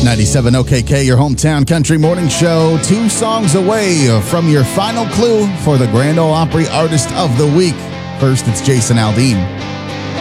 97 OKK, your hometown country morning show. 2 songs away from your final clue for the Grand Ole Opry Artist of the Week. First, it's Jason Aldean.